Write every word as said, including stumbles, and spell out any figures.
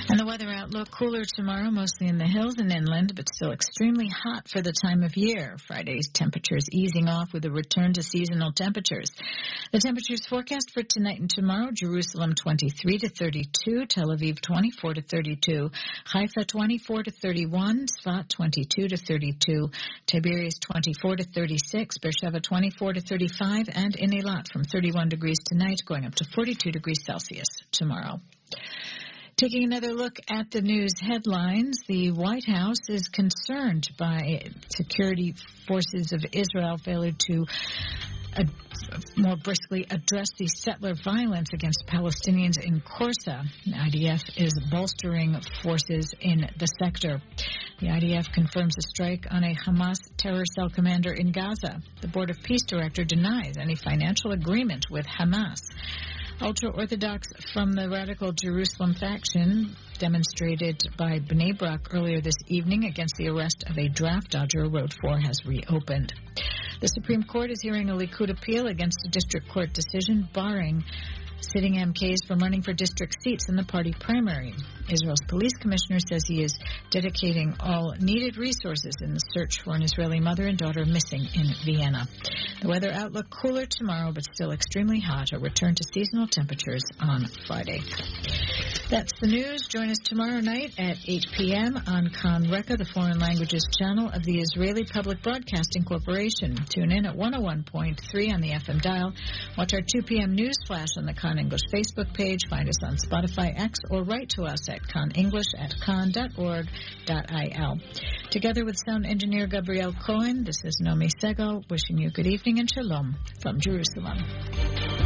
And the weather outlook, cooler tomorrow, mostly in the hills and inland, but still extremely hot for the time of year. Friday's temperatures easing off with a return to seasonal temperatures. The temperatures forecast for tonight and tomorrow: Jerusalem twenty-three to thirty-two, Tel Aviv twenty-four to thirty-two, Haifa twenty-four to thirty-one, Sfat twenty-two to thirty-two, Tiberias twenty-four to thirty-six, Beersheba twenty-four to thirty-five, and in Eilat from thirty-one degrees tonight going up to forty-two degrees Celsius tomorrow. Taking another look at the news headlines, the White House is concerned by security forces of Israel failure to uh, more briskly address the settler violence against Palestinians in Korsa. The I D F is bolstering forces in the sector. The I D F confirms a strike on a Hamas terror cell commander in Gaza. The Board of Peace Director denies any financial agreement with Hamas. Ultra-Orthodox from the radical Jerusalem faction demonstrated by Bnei Brak earlier this evening against the arrest of a draft dodger. Road four has reopened. The Supreme Court is hearing a Likud appeal against a district court decision barring sitting M Ks from running for district seats in the party primary. Israel's police commissioner says he is dedicating all needed resources in the search for an Israeli mother and daughter missing in Vienna. The weather outlook, cooler tomorrow, but still extremely hot. A return to seasonal temperatures on Friday. That's the news. Join us tomorrow night at eight p.m. on Kan Reka, the foreign languages channel of the Israeli Public Broadcasting Corporation. Tune in at one oh one point three on the F M dial. Watch our two p.m. news flash on the Kan English Facebook page. Find us on Spotify, X, or write to us at kanenglish at kan dot org dot I L. Together with sound engineer Gabriel Cohen, this is Nomi Sego wishing you good evening and shalom from Jerusalem.